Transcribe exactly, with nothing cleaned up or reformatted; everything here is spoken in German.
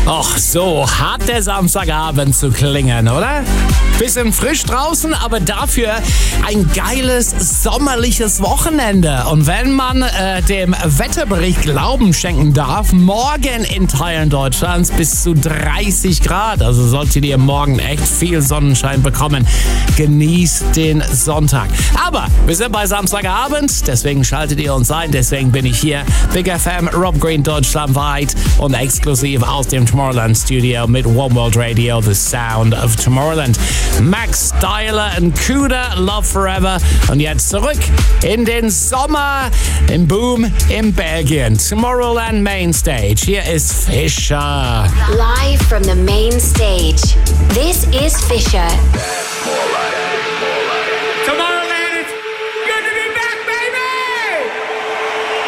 Och, so hat der Samstagabend zu klingen, oder? Bisschen frisch draußen, aber dafür ein geiles sommerliches Wochenende. Und wenn man äh, dem Wetterbericht Glauben schenken darf, morgen in Teilen Deutschlands bis zu dreißig Grad. Also solltet ihr morgen echt viel Sonnenschein bekommen. Genießt den Sonntag. Aber wir sind bei Samstagabend, deswegen schaltet ihr uns ein. Deswegen bin ich hier. Big F M, Rob Green deutschlandweit und exklusiv aus dem Tomorrowland Studio mit One World Radio, the sound of Tomorrowland. Max Styler und Kuda, Love Forever. Und jetzt zurück in den Sommer, im Boom in Belgien. Tomorrowland Main Stage. Hier ist Fisher. Live from the main stage. This is Fisher. That's more like